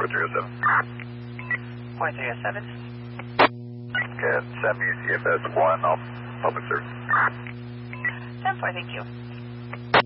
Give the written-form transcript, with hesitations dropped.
307. 307. Okay, send me CFS 1, I'll public service. 10-4, thank you.